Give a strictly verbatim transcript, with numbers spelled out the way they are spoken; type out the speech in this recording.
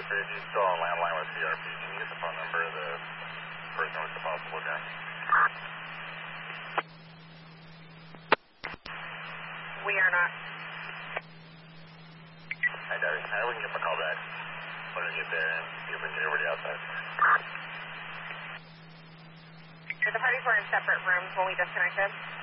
If you're still on landline with C R P, can you get the phone number of the person with the possible gun? We are not. Hi, Darby. Hi, we can give him a call back when we get there and see if we can get everybody outside. The parties were in separate rooms when we disconnected.